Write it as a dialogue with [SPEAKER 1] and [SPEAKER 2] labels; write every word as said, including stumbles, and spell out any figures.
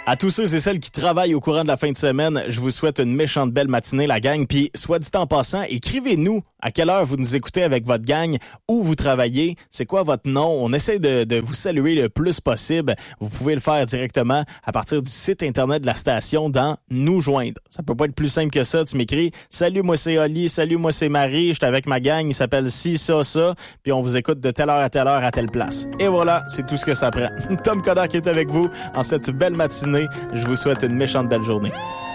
[SPEAKER 1] À tous ceux et celles qui travaillent au courant de la fin de semaine, je vous souhaite une méchante belle matinée, la gang. Puis, soit dit en passant, écrivez-nous à quelle heure vous nous écoutez avec votre gang, où vous travaillez, c'est quoi votre nom. On essaie de, de vous saluer le plus possible. Vous pouvez le faire directement à partir du site Internet de la station dans « Nous joindre ». Ça peut pas être plus simple que ça. Tu m'écris « Salut, moi c'est Oli. Salut, moi c'est Marie. Je suis avec ma gang. Il s'appelle ci, ça, ça. Puis on vous écoute de telle heure à telle heure à telle place. » Et voilà, c'est tout ce que ça prend. Tom Coderre qui est avec vous en cette belle matinée. Je vous souhaite une méchante belle journée.